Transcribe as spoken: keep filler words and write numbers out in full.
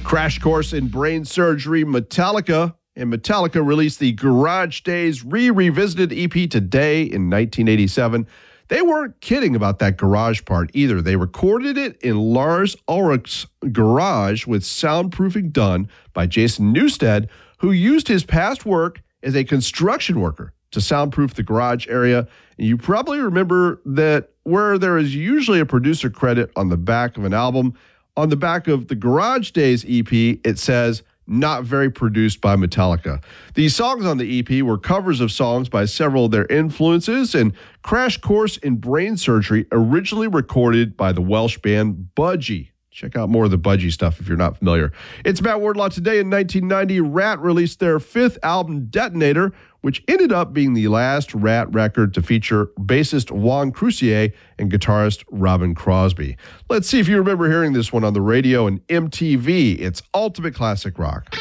Crash Course in Brain Surgery, Metallica. And Metallica released the Garage Days re-revisited E P today in nineteen eighty-seven. They weren't kidding about that garage part either. They recorded it in Lars Ulrich's garage with soundproofing done by Jason Newsted, who used his past work as a construction worker to soundproof the garage area. And you probably remember that where there is usually a producer credit on the back of an album, on the back of the Garage Days E P, it says, not very produced by Metallica. The songs on the E P were covers of songs by several of their influences, and Crash Course in Brain Surgery, originally recorded by the Welsh band Budgie. Check out more of the Budgie stuff if you're not familiar. It's Matt Wardlaw. Today in nineteen ninety, Rat released their fifth album, Detonator, which ended up being the last Rat record to feature bassist Juan Croucier and guitarist Robin Crosby. Let's see if you remember hearing this one on the radio and M T V. It's Ultimate Classic Rock.